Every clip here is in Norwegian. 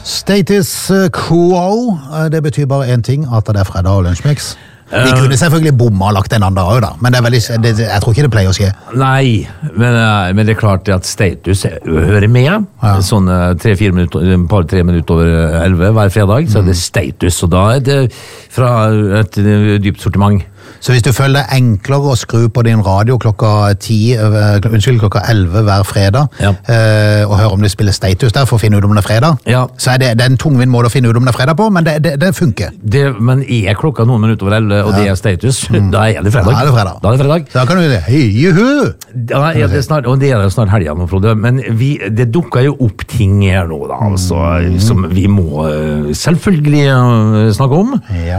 Status quo, det betyr bare en ting, at det fredag og lunsjmix. De kunne selvfølgelig bomma og lagt en annen dag da, men det veldig, jeg tror ikke det pleier å skje. Nei, men det klart at status hører med. Sånn 3-4 minutter, et par-3 minutter over 11 hver fredag, så det status, og da det fra et dypt sortiment. Så hvis du føler det enklere å skru på din radio klokka 11 hver fredag, og høre om du spiller status der for å finne ut om det fredag, så det en tungvinn måte å finne ut om det fredag på, men det funker. Men klokka noen minutter over 11, og det status, da det fredag. Da det fredag. Så da kan du si, hei, juhu! Da det snart, og det snart helgen nå, Frode, men det dukker jo opp ting her nå da, altså, som vi må selvfølgelig snakke om.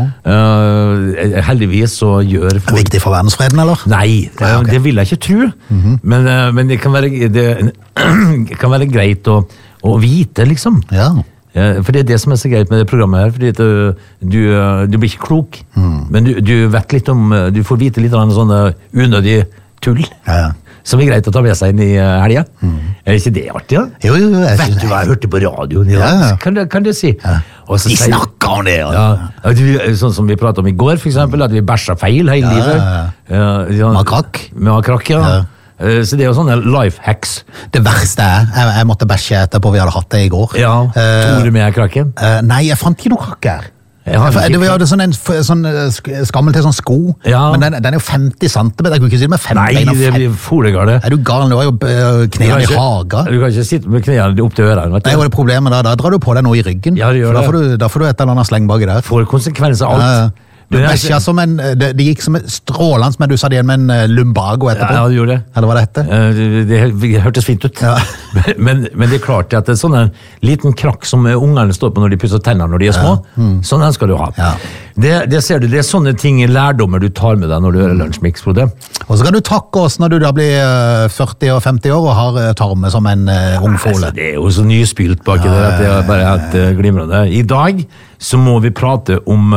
Heldigvis så gjør folk... Viktig for verdensfreden, eller? Nei, det vil jeg ikke tro. Men det kan være greit å vite, liksom. Ja. For det det som så greit med det programmet her, fordi du blir ikke klok, men du vet litt om, du får vite litt av sånne unødige tull. Som greit å ta med seg inn i helgen. Ikke det artig, da? Jo. Vet du hva jeg hørte på radioen i dag? Kan du si? De snakker om det, sånn som vi pratet om i går, for eksempel, at vi bæsjer feil hele livet. Makrakk. Så det jo sånne life hacks. Det verste jeg måtte bæsje etterpå vi hadde hatt det i går. Tore med krakken? Nei, jeg fant ikke noe krakk her. Det var jo sånn skammel til sånn sko, men den jo 50 cm, jeg kunne ikke si det med 5 bein. Nei, det blir folegale. Du gal, du har jo knæene i haga. Du kan ikke sitte med knæene opp til ørene. Det var det problemet da drar du på deg noe i ryggen, da får du et eller annet sleng bak i der. Får konsekvenser av alt. Det gikk som et strålende, men du sa det igjen med en lumbago etterpå. Ja, det gjorde det. Eller hva det hette? Det hørtes fint ut. Men det klart at det sånn en liten krakk som ungene står på når de pusser tennene når de små, sånn den skal du ha. Det ser du, det sånne ting, lærdommer du tar med deg når du hører Lunsjmix, Frode. Og så kan du takke oss når du da blir 40 og 50 år og har tarme som en ung fole. Det jo så nyspylt baki det, at det bare helt glimrende. I dag så må vi prate om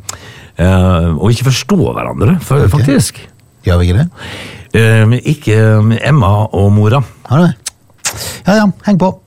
og ikke forstå hverandre, faktisk. Gjør vi ikke det? Ikke Emma og mora. Ja, heng på.